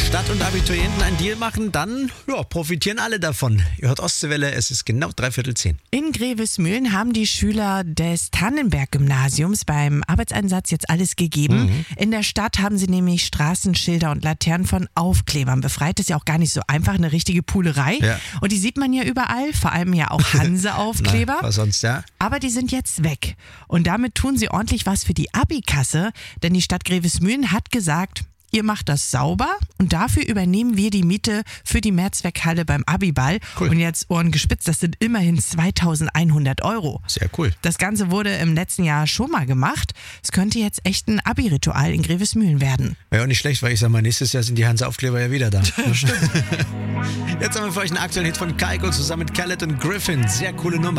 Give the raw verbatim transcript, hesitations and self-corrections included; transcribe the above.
Stadt und Abiturienten einen Deal machen, dann ja, profitieren alle davon. Ihr hört Ostseewelle, es ist genau dreiviertel zehn. In Grevesmühlen haben die Schüler des Tannenberg-Gymnasiums beim Arbeitseinsatz jetzt alles gegeben. Mhm. In der Stadt haben sie nämlich Straßenschilder und Laternen von Aufklebern befreit. Das ist ja auch gar nicht so einfach, eine richtige Pulerei. Ja. Und die sieht man ja überall, vor allem ja auch Hanse-Aufkleber. Was sonst, ja? Aber die sind jetzt weg. Und damit tun sie ordentlich was für die Abi-Kasse, denn die Stadt Grevesmühlen hat gesagt, ihr macht das sauber und dafür übernehmen wir die Miete für die Mehrzweckhalle beim Abiball. Cool. Und jetzt Ohren gespitzt, das sind immerhin zweitausendeinhundert Euro. Sehr cool. Das Ganze wurde im letzten Jahr schon mal gemacht. Es könnte jetzt echt ein Abi-Ritual in Grevesmühlen werden. Wäre auch nicht schlecht, weil ich sag mal, nächstes Jahr sind die Hanse-Aufkleber ja wieder da. Stimmt. Jetzt haben wir für euch einen aktuellen Hit von Kygo zusammen mit Khaled und Griffin. Sehr coole Nummer.